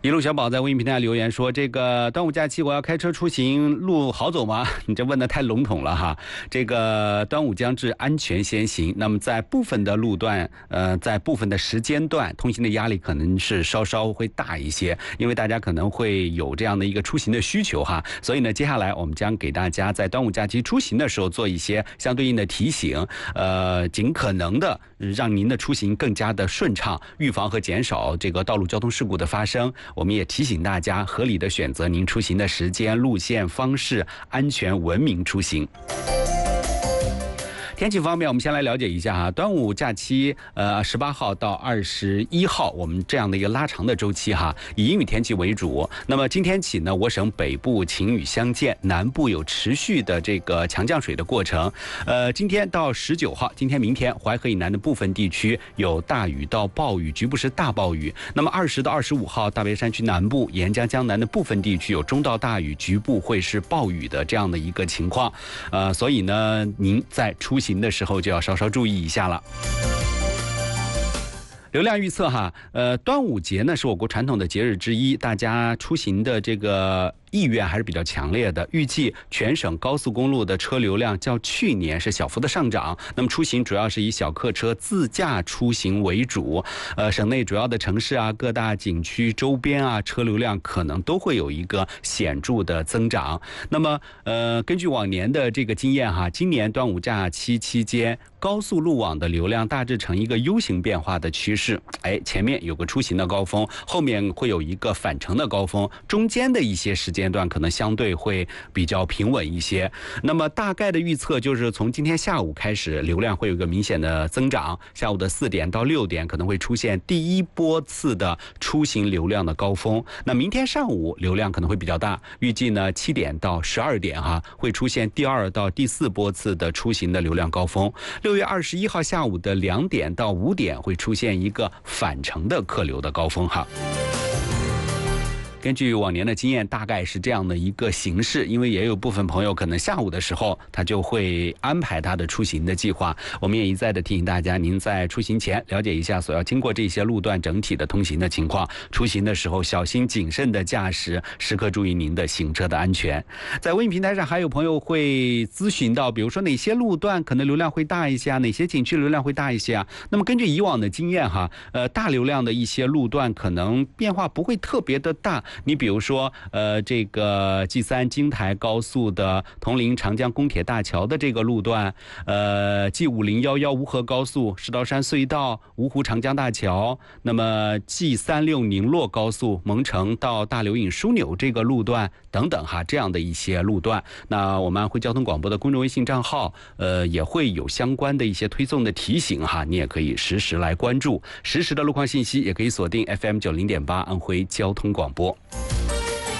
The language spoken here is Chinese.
一路小宝在微信平台留言说：“这个端午假期我要开车出行，路好走吗？”你这问的太笼统了哈。这个端午将至，安全先行。那么在部分的路段，在部分的时间段，通行的压力可能是稍稍会大一些，因为大家可能会有这样的一个出行的需求哈。所以呢，接下来我们将给大家在端午假期出行的时候做一些相对应的提醒，尽可能的让您的出行更加的顺畅，预防和减少这个道路交通事故的发生。我们也提醒大家合理的选择您出行的时间、路线、方式，安全文明出行。天气方面，我们先来了解一下哈，端午假期，18号到21号，我们这样的一个拉长的周期哈，以阴雨天气为主。那么今天起呢，我省北部晴雨相间，南部有持续的这个强降水的过程。今天到19号，今天明天，淮河以南的部分地区有大雨到暴雨，局部是大暴雨。那么20到25号，大别山区南部、沿江江南的部分地区有中到大雨，局部会是暴雨的这样的一个情况。所以呢，您在出行的时候就要稍稍注意一下了。流量预测哈，端午节呢是我国传统的节日之一，大家出行的这个意愿还是比较强烈的。预计全省高速公路的车流量较去年是小幅的上涨。那么出行主要是以小客车自驾出行为主。省内主要的城市啊、各大景区周边啊，车流量可能都会有一个显著的增长。那么根据往年的这个经验哈，今年端午假期期间，高速路网的流量大致呈一个 U 型变化的趋势。前面有个出行的高峰，后面会有一个返程的高峰，中间的一些时间段可能相对会比较平稳一些。那么大概的预测就是从今天下午开始，流量会有一个明显的增长，下午的4点到6点可能会出现第一波次的出行流量的高峰。那明天上午流量可能会比较大，预计呢7点到12点会出现第2到第4波次的出行的流量高峰。6月21号下午的2点到5点会出现一个返程的客流的高峰哈。根据往年的经验，大概是这样的一个形式，因为也有部分朋友可能下午的时候他就会安排他的出行的计划。我们也一再的提醒大家，您在出行前了解一下所要经过这些路段整体的通行的情况，出行的时候小心谨慎的驾驶，时刻注意您的行车的安全。在微信平台上还有朋友会咨询到，比如说哪些路段可能流量会大一些啊，哪些景区流量会大一些啊。那么根据以往的经验哈，大流量的一些路段可能变化不会特别的大。你比如说这个 G3 京台高速的铜陵长江公铁大桥的这个路段，G5011吴河高速石刀山隧道芜湖长江大桥，那么 G36宁洛高速蒙城到大流引枢纽这个路段等等哈，这样的一些路段，那我们安徽交通广播的公众微信账号也会有相关的一些推送的提醒哈，你也可以实时来关注实时的路况信息，也可以锁定 FM 90.8安徽交通广播。